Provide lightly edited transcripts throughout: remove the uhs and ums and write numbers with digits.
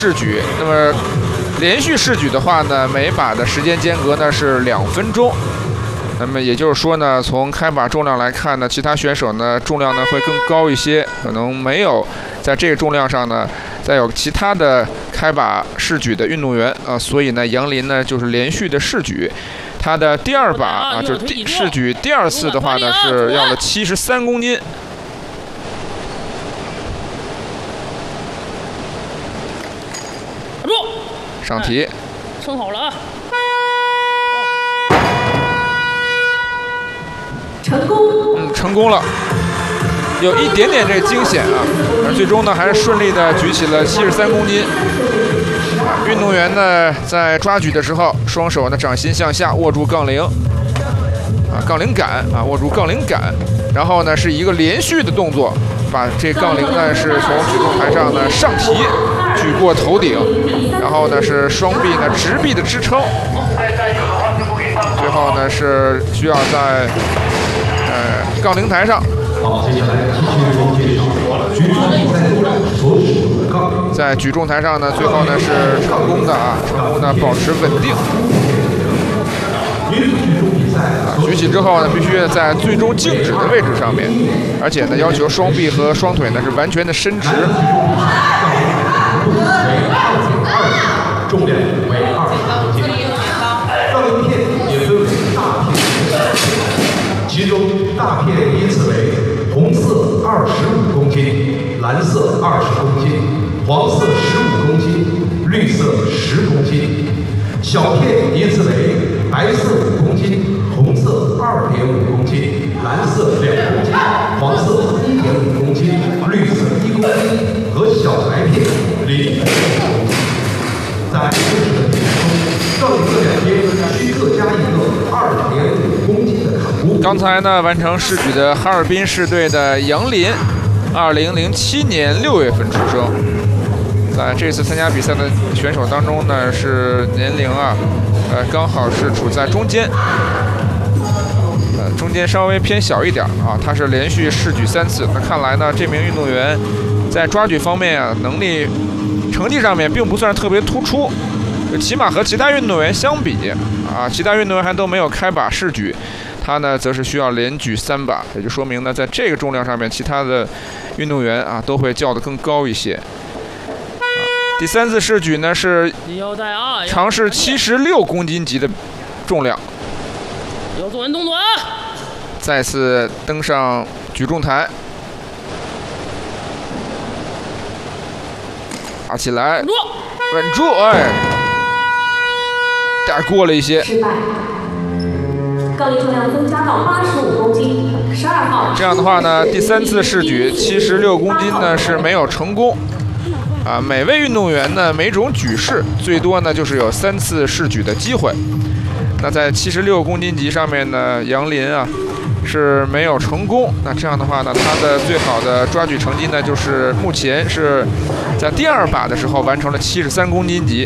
试举。那么连续试举的话呢，每把的时间间隔呢是2分钟。那么也就是说呢，从开把重量来看呢，其他选手呢重量呢会更高一些，可能没有在这个重量上呢再有其他的开把试举的运动员啊，所以呢杨林呢就是连续的试举，他的第2把啊就是试举第2次的话呢是要了73公斤。上提， 撑好了啊！ 成功。 成功了，有一点点这个惊险啊，而最终呢还是顺利的举起了73公斤。运动员呢在抓举的时候，双手呢掌心向下握住杠铃，杠铃杆啊，握住杠铃杆，然后呢是一个连续的动作，把这杠铃呢是从举重台上呢上提，举过头顶，然后呢是双臂呢直臂的支撑，最后呢是需要在杠铃台上，在举重台上呢，最后呢是成功的保持稳定。举起之后呢，必须在最终静止的位置上面，而且呢要求双臂和双腿呢是完全的伸直。 重量为20公斤，杠铃片也分为大片其中大片依次为红色25公斤、蓝色20公斤、黄色15公斤、绿色10公斤。小片依次为白色5公斤、红色2.5公斤、蓝色2公斤、黄色1.5公斤、绿色1公斤和小白片0.5公斤。在试举的点中，杠铃的两边需各加一个2.5公斤的坎固。 刚才呢，完成试举的哈尔滨市队的杨林，2007年6月份出生。在这次参加比赛的选手当中呢，是年龄刚好是处在中间，中间稍微偏小一点啊。他是连续试举3次，那看来呢，这名运动员在抓举方面啊，能力。成绩上面并不算特别突出，起码和其他运动员相比啊，其他运动员还都没有开把试举，他呢则是需要连举3把，也就说明呢，在这个重量上面，其他的运动员啊都会较得更高一些。第3次试举呢是尝试76公斤级的重量， 要做完动作啊！ 再次登上举重台。打起来，稳住，打过了一些。 失败。杠铃重量增加到85公斤。12号。 这样的话呢，第3次试举76公斤呢是没有成功。每位运动员呢，每种举式最多呢就是有3次试举的机会。那在76公斤级上面呢，杨林是没有成功。那这样的话呢，他的最好的抓举成绩呢，就是目前是在第2把的时候完成了73公斤级。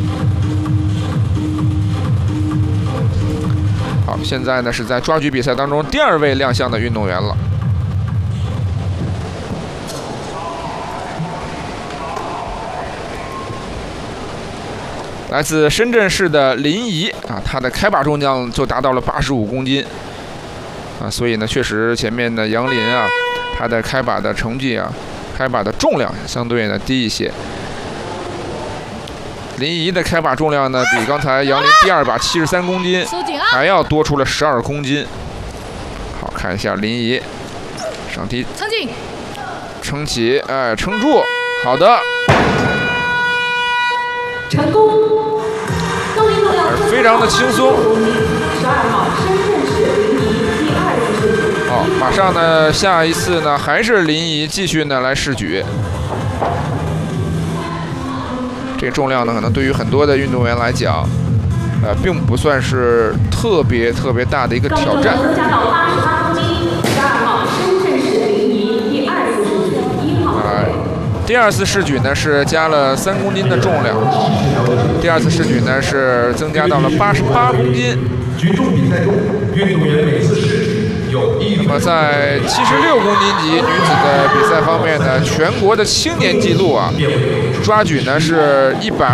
好，现在呢是在抓举比赛当中第2位亮相的运动员了。来自深圳市的林怡他的开把重量就达到了85公斤。所以呢，确实前面的杨林他的开把的成绩开把的重量相对呢低一些。林怡的开把重量呢，比刚才杨林第2把73公斤还要多出了12公斤。好，看一下林怡上提， 撑紧， 撑起，撑住，好的， 成功。 非常的轻松。 12号深圳市林怡第2次试举。 好，马上呢，下一次呢还是林怡继续呢来试举。这个重量呢，可能对于很多的运动员来讲，并不算是特别大的一个挑战。 增加到88公斤。12号深圳市林怡第2次试举1号。 第2次试举呢是加了3公斤的重量，第2次试举呢是增加到了88公斤。 举重比赛中，运动员每次试举那么在76公斤级女子的比赛方面呢，全国的青年纪录啊，抓举呢是120